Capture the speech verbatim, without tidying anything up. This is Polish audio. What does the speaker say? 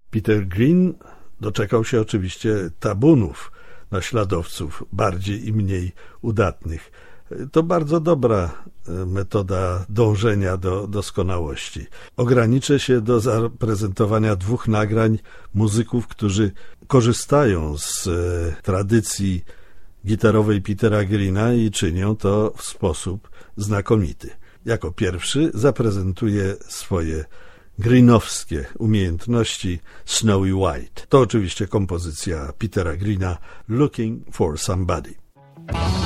Peter Green doczekał się oczywiście tabunów naśladowców, bardziej i mniej udatnych. To bardzo dobra metoda dążenia do doskonałości. Ograniczę się do zaprezentowania dwóch nagrań muzyków, którzy korzystają z tradycji gitarowej Petera Greena i czynią to w sposób znakomity. Jako pierwszy zaprezentuje swoje greenowskie umiejętności Snowy White. To oczywiście kompozycja Petera Greena Looking for Somebody.